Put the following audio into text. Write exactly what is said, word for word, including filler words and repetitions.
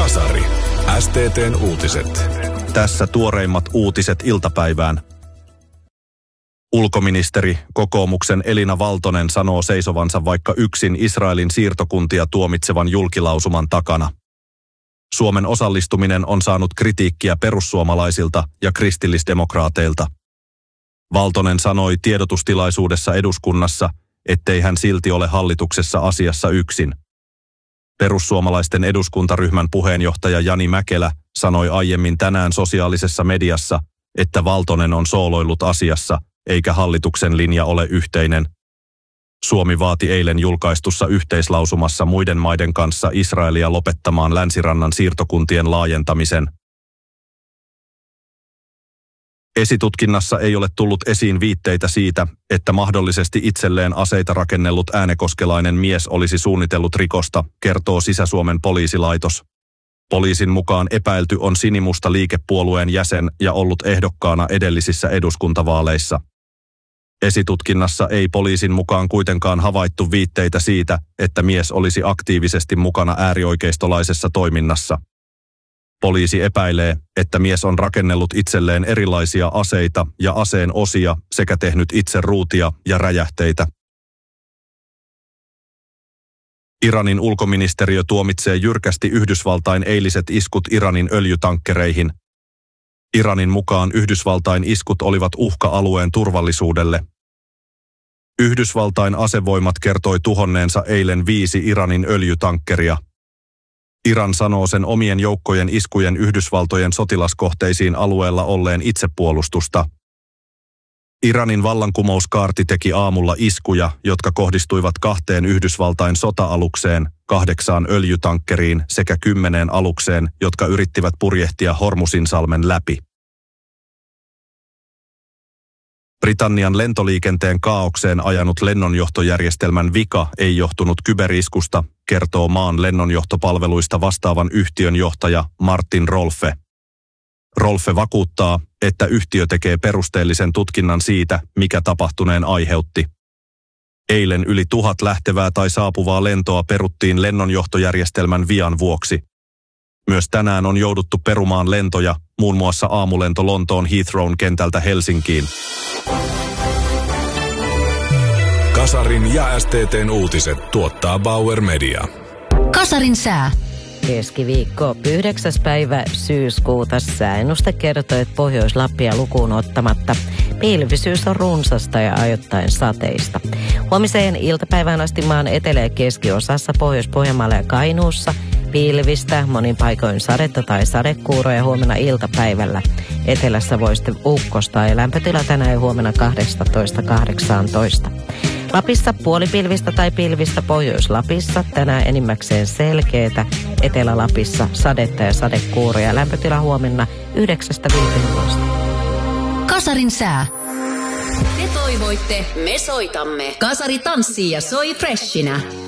Kasari. S T T:n uutiset. Tässä tuoreimmat uutiset iltapäivään. Ulkoministeri, kokoomuksen Elina Valtonen sanoo seisovansa vaikka yksin Israelin siirtokuntia tuomitsevan julkilausuman takana. Suomen osallistuminen on saanut kritiikkiä perussuomalaisilta ja kristillisdemokraateilta. Valtonen sanoi tiedotustilaisuudessa eduskunnassa, ettei hän silti ole hallituksessa asiassa yksin. Perussuomalaisten eduskuntaryhmän puheenjohtaja Jani Mäkelä sanoi aiemmin tänään sosiaalisessa mediassa, että Valtonen on sooloillut asiassa, eikä hallituksen linja ole yhteinen. Suomi vaati eilen julkaistussa yhteislausumassa muiden maiden kanssa Israelia lopettamaan Länsirannan siirtokuntien laajentamisen. Esitutkinnassa ei ole tullut esiin viitteitä siitä, että mahdollisesti itselleen aseita rakennellut äänekoskelainen mies olisi suunnitellut rikosta, kertoo Sisä-Suomen poliisilaitos. Poliisin mukaan epäilty on Sinimusta liikepuolueen jäsen ja ollut ehdokkaana edellisissä eduskuntavaaleissa. Esitutkinnassa ei poliisin mukaan kuitenkaan havaittu viitteitä siitä, että mies olisi aktiivisesti mukana äärioikeistolaisessa toiminnassa. Poliisi epäilee, että mies on rakennellut itselleen erilaisia aseita ja aseen osia sekä tehnyt itse ruutia ja räjähteitä. Iranin ulkoministeriö tuomitsee jyrkästi Yhdysvaltain eiliset iskut Iranin öljytankkereihin. Iranin mukaan Yhdysvaltain iskut olivat uhka alueen turvallisuudelle. Yhdysvaltain asevoimat kertoi tuhonneensa eilen viisi Iranin öljytankkeria. Iran sanoo sen omien joukkojen iskujen Yhdysvaltojen sotilaskohteisiin alueella olleen itsepuolustusta. Iranin vallankumouskaarti teki aamulla iskuja, jotka kohdistuivat kahteen Yhdysvaltain sota-alukseen, kahdeksaan öljytankkeriin sekä kymmeneen alukseen, jotka yrittivät purjehtia Hormuzinsalmen läpi. Britannian lentoliikenteen kaaukseen ajanut lennonjohtojärjestelmän vika ei johtunut kyberiskusta, kertoo maan lennonjohtopalveluista vastaavan yhtiön johtaja Martin Rolfe. Rolfe vakuuttaa, että yhtiö tekee perusteellisen tutkinnan siitä, mikä tapahtuneen aiheutti. Eilen yli tuhat lähtevää tai saapuvaa lentoa peruttiin lennonjohtojärjestelmän vian vuoksi. Myös tänään on jouduttu perumaan lentoja, muun muassa aamulento Lontoon Heathrown kentältä Helsinkiin. Kasarin ja S T T:n uutiset tuottaa Bauer Media. Kasarin sää. Keskiviikko yhdeksäs päivä syyskuuta sääennuste kertoo, että Pohjois-Lappia lukuun ottamatta pilvisyys on runsasta ja ajoittain sateista. Huomiseen iltapäivään asti maan etelä- ja keskiosassa Pohjois-Pohjanmaalla ja Kainuussa pilvistä, monin paikoin sadetta tai sadekuuroja huomenna iltapäivällä. Etelässä voi sitten ukkosta ja lämpötila tänään ja huomenna kaksitoista kahdeksantoista. Lapissa puolipilvistä tai pilvistä Pohjois-Lapissa, tänään enimmäkseen selkeätä, Etelä-Lapissa sadetta ja sadekuuroja, lämpötila huomenna yhdeksästä viiteentoista. Kasarin sää. Te toivoitte, me soitamme. Kasari tanssii ja soi freshinä.